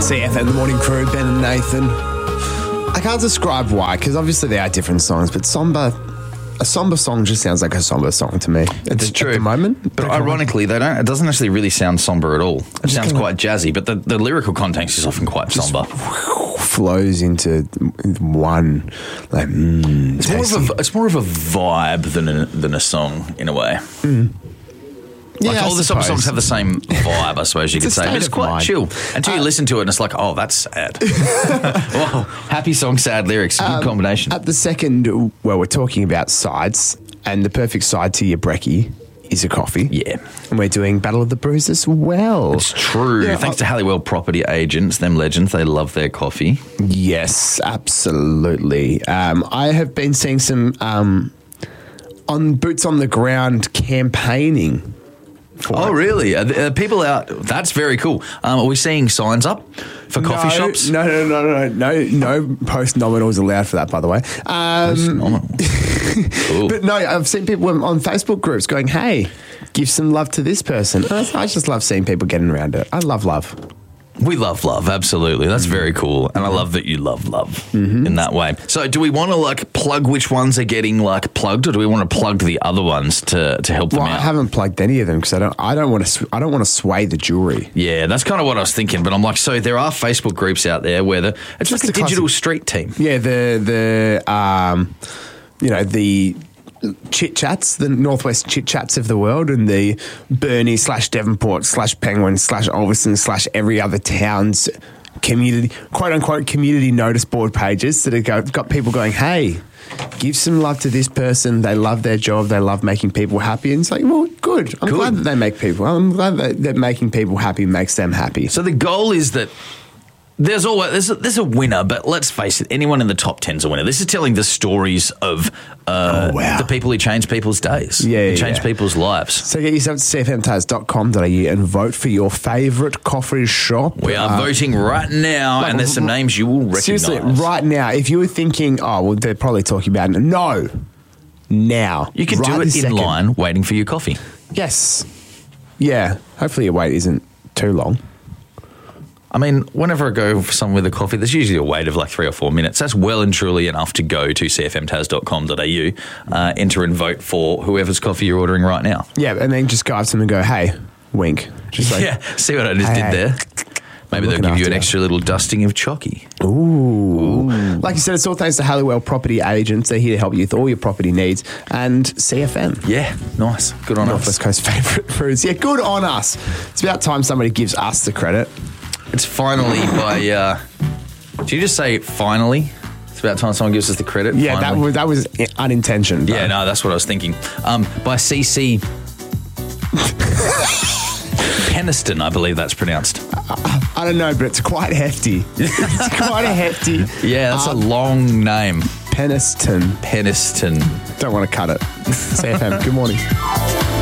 CFM, the morning crew, Ben and Nathan. I can't describe why, because obviously they are different songs, but a somber song just sounds like a somber song to me. It's true. At the moment. But ironically, it doesn't actually really sound somber at all. It sounds quite jazzy, but the lyrical context is often quite somber. Flows into one, like, It's more of a vibe than a song, in a way. Like all the songs have the same vibe, I suppose you could say. But it's quite chill. Until you listen to it and it's like, oh, that's sad. Well, happy song, sad lyrics. Good combination. At the second, well, we're talking about sides, and the perfect side to your brekkie is a coffee. Yeah. And we're doing Battle of the Brews as well. It's true. Yeah, thanks to Halliwell Property Agents, them legends, they love their coffee. Yes, absolutely. I have been seeing some on boots on the ground campaigning. Really? Are people out? That's very cool. Are we seeing signs up for coffee shops? No post nominals allowed for that, by the way. But no, I've seen people on Facebook groups going, "Hey, give some love to this person." I just love seeing people getting around it. I love love. We love love, absolutely. That's very cool. And I love that you love love in that way. So do we want to plug which ones are getting plugged, or do we want to plug the other ones to help them out? I haven't plugged any of them because I don't want to sway the jury. Yeah, that's kind of what I was thinking. But I'm like, so there are Facebook groups out there where it's like a digital street team. Yeah, the Chit Chats, the Northwest Chit Chats of the world, and the Burnie / Devonport / Penguin / Ulverstone / every other town's community, quote unquote, community notice board pages that have got people going, hey, give some love to this person. They love their job. They love making people happy. And it's like, well, good. I'm glad that they make people. I'm glad that making people happy makes them happy. So the goal is that there's a winner, but let's face it, anyone in the top 10's a winner. This is telling the stories of the people who change people's days, who change people's lives. So get yourself to cfmtaz.com.au and vote for your favourite coffee shop. We are voting right now, and there's some names you will recognise. Seriously, right now, if you were thinking, oh, well, they're probably talking about it. No. Now. You can do it in line waiting for your coffee. Yes. Yeah. Hopefully your wait isn't too long. I mean, whenever I go for somewhere with a coffee, there's usually a wait of 3 or 4 minutes. That's well and truly enough to go to cfmtaz.com.au, enter and vote for whoever's coffee you're ordering right now. Yeah, and then just go up to them and go, hey, wink. Just see what I just did there? Maybe they'll give you an extra little dusting of chocky. Ooh. Like you said, it's all thanks to Halliwell Property Agents. They're here to help you with all your property needs. And CFM. Yeah, nice. Good on us. Northwest Coast favourite foods. Yeah, good on us. It's about time somebody gives us the credit. It's finally by... did you just say finally? It's about time someone gives us the credit. Yeah, that was unintentional. Yeah, no, that's what I was thinking. By CC... Peniston, I believe that's pronounced. I don't know, but it's quite hefty. It's quite a hefty... Yeah, that's a long name. Peniston. Don't want to cut it. CFM, good morning.